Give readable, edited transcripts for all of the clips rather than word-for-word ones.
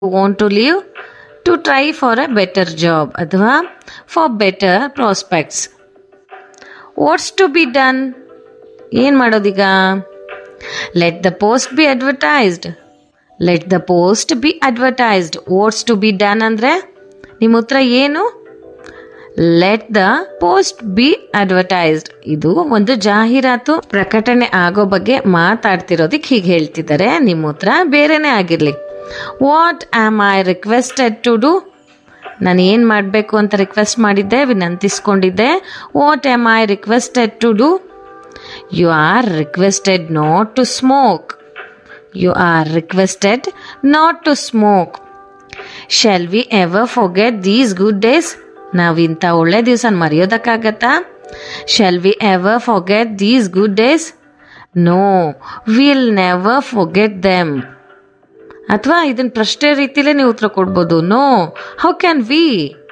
want to leave to try for a better job ಅಥವಾ for better prospects. What's to be done? ಏನು ಮಾಡೋದೀಗ? Let the post be advertised. Let the post be advertised. What's to be done ಅಂದರೆ ನಿಮ್ಮ ಉತ್ತರ ಏನು? Let the post B ಅಡ್ವರ್ಟೈಸ್ಡ್. ಇದು ಒಂದು ಜಾಹೀರಾತು ಪ್ರಕಟಣೆ ಆಗೋ ಬಗ್ಗೆ ಮಾತಾಡ್ತಿರೋದಕ್ಕೆ ಹೀಗೆ ಹೇಳ್ತಿದ್ದಾರೆ. ನಿಮ್ಮ ಉತ್ತರ ಬೇರೆನೇ ಆಗಿರ್ಲಿ. What am I requested to do? ನಾನು ಏನು ಮಾಡಬೇಕು ಅಂತ ರಿಕ್ವೆಸ್ಟ್ ಮಾಡಿದ್ದೆ, ವಿನಂತಿಸ್ಕೊಂಡಿದ್ದೆ. What am I requested to do? You are requested not to smoke. You are requested not to smoke. Shall we ever forget these good days? ನಾವಿಂಥ ಒಳ್ಳೆ ದಿವಸ ಮರೆಯೋದಕ್ಕಾಗತ್ತಾ? Shall we ever forget these good days? No, will never forget them. ಅಥವಾ ಇದನ್ನ ಪ್ರಶ್ನೆ ರೀತಿಲೇ ನೀವು ಉತ್ತರ ಕೊಡ್ಬೋದು. No, how can we?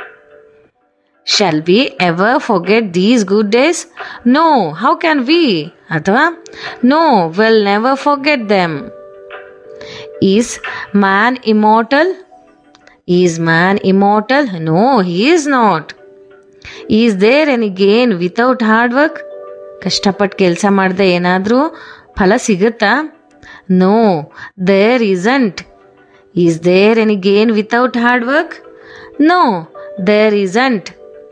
Shall we ever forget these good days? No, how can we? ಅಥವಾ no, will never forget them. Is man immortal? Is man immortal? No, he is not. Is there any gain without hard work? ಕಷ್ಟಪಟ್ಟು ಕೆಲಸ ಮಾಡದೆ ಏನಾದರೂ ಫಲ ಸಿಗುತ್ತಾ? No, there isn't. Is there any gain without hard work? No, there isn't.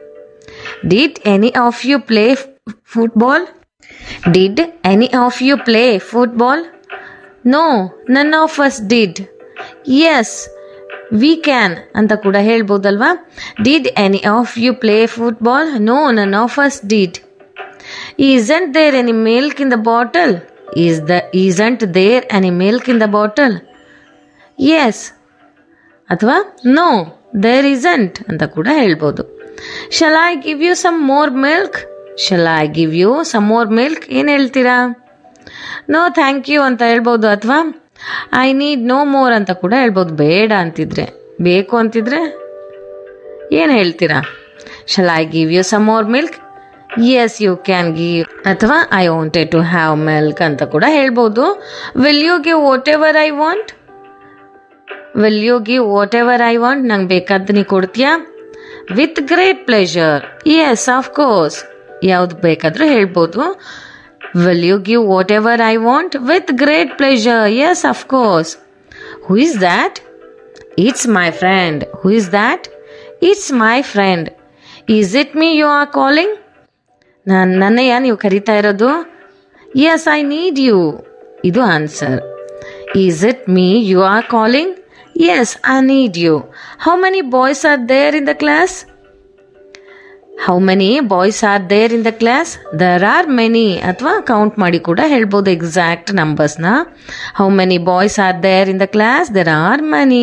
Did any of you play football? Did any of you play football? No, none of us did. Yes, we can ಅಂತ ಕೂಡ ಹೇಳ್ಬೋದಲ್ವಾ? Did any of you play football? No, none of us did. Isn't there any milk in the bottle? Isn't there any milk in the bottle? Yes. ಅಥವಾ no, there isn't ಅಂತ ಕೂಡ ಹೇಳ್ಬೋದು. Shall I give you some more milk? Shall I give you some more milk? ಏನು ಹೇಳ್ತೀರಾ? No, thank you ಅಂತ ಹೇಳ್ಬೋದು. ಅಥವಾ I need no more ಅಂತ ಕೂಡ ಹೇಳ್ಬೋದು. ಬೇಡ ಅಂತಿದ್ರೆ, ಬೇಕು ಅಂತಿದ್ರೆ ಏನು ಹೇಳ್ತೀರಾ? Shall I give you some more milk? S, you can give. ಅಥವಾ I wanted to have milk ಅಂತ ಕೂಡ ಹೇಳ್ಬೋದು. Will you give what ever I want? Will you give what ever I want? ನಂಗೆ ಬೇಕಾದ ನೀ ಕೊಡ್ತೀಯಾ? With great pleasure. S, of course. ಯಾವ್ದು ಬೇಕಾದರೂ ಹೇಳ್ಬೋದು. Will you give whatever I want? With great pleasure. Yes, of course. Who is that? It's my friend. Who is that? It's my friend. Is it me you are calling? Nannaya ನೀವು ಕರೀತಾ ಇರೋದು? Yes, I need you. ಇದು answer. Is it me you are calling? Yes, I need you. How many boys are there in the class? How many boys are there in the class? There are many. ಅಥವಾ count ಮಾಡಿ ಕೂಡ ಹೇಳ್ಬೋದು exact ನಂಬರ್ಸ್ನ. How many boys are there in the class? There are many.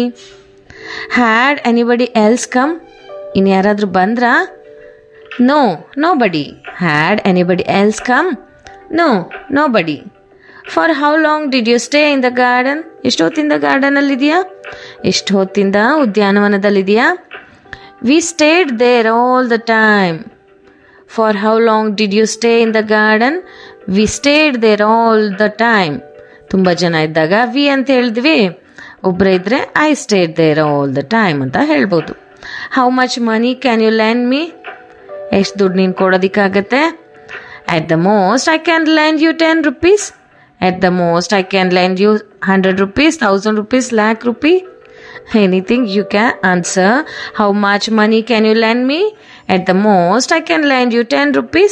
Had anybody else come? ಇನ್ನು ಯಾರಾದರೂ ಬಂದ್ರಾ? No, nobody. Had anybody else come? No, nobody. For how long did you stay in the garden? ಎಷ್ಟು ಹೊತ್ತಿಂದ ಗಾರ್ಡನಲ್ಲಿದೆಯಾ? ಎಷ್ಟು ಹೊತ್ತಿಂದ ಉದ್ಯಾನವನದಲ್ಲಿದೆಯಾ? We stayed there all the time. For how long did you stay in the garden? We stayed there all the time. ತುಂಬ ಜನ ಇದ್ದಾಗ V ಅಂತ ಹೇಳಿದ್ವಿ. ಒಬ್ಬರೇ ಇದ್ರೆ I stayed there all the time ಅಂತ ಹೇಳ್ಬೋದು. How much money can you land me? ಎಷ್ಟು ದುಡ್ಡು ನೀನು ಕೊಡೋದಕ್ಕಾಗತ್ತೆ? At the most I can lend you 10 rupees. At the most I can lend you 100 rupees, 1000 rupees, lakh rupee. Anything you can answer. How much money can you lend me? At the most I can lend you 10 rupees.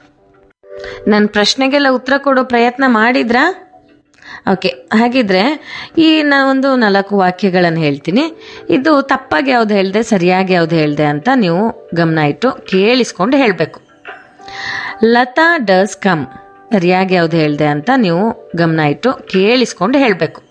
ನನ್ನ ಪ್ರಶ್ನೆಗೆಲ್ಲ ಉತ್ತರ ಕೊಡೋ ಪ್ರಯತ್ನ ಮಾಡಿದ್ರಾ? Okay, ಹಾಗಿದ್ರೆ ಈ ನಾವೊಂದು 4 ವಾಕ್ಯಗಳನ್ನು ಹೇಳ್ತೀನಿ. ಇದು ತಪ್ಪಾಗಿ ಯಾವ್ದು ಹೇಳಿದೆ, ಸರಿಯಾಗಿ ಯಾವ್ದು ಹೇಳಿದೆ ಅಂತ ನೀವು ಗಮನ ಇಟ್ಟು ಕೇಳಿಸ್ಕೊಂಡು ಹೇಳಬೇಕು. Lata does come. ಸರಿಯಾಗಿ ಯಾವ್ದು ಹೇಳಿದೆ ಅಂತ ನೀವು ಗಮನ ಇಟ್ಟು ಕೇಳಿಸ್ಕೊಂಡು ಹೇಳಬೇಕು.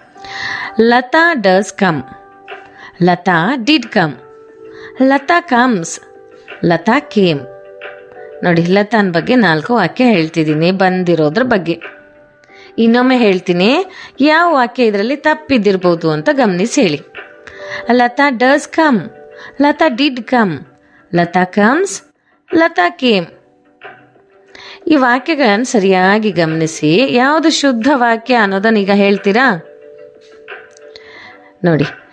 Lata does come. Lata did come. Lata comes. Lata came. ನೋಡಿ, ಲತಾನ್ ಬಗ್ಗೆ 4 ವಾಕ್ಯ ಹೇಳ್ತಿದ್ದೀನಿ ಬಂದಿರೋದ್ರ ಬಗ್ಗೆ. ಇನ್ನೊಮ್ಮೆ ಹೇಳ್ತೀನಿ, ಯಾವ ವಾಕ್ಯ ಇದರಲ್ಲಿ ತಪ್ಪಿದ್ದಿರ್ಬೋದು ಅಂತ ಗಮನಿಸಿ ಹೇಳಿ. Lata does come. Lata did come. Lata comes. Lata came. ಈ ವಾಕ್ಯಗಳನ್ನು ಸರಿಯಾಗಿ ಗಮನಿಸಿ ಯಾವುದು ಶುದ್ಧ ವಾಕ್ಯ ಅನ್ನೋದನ್ನ ಈಗ ಹೇಳ್ತೀರಾ? ನೋಡಿ,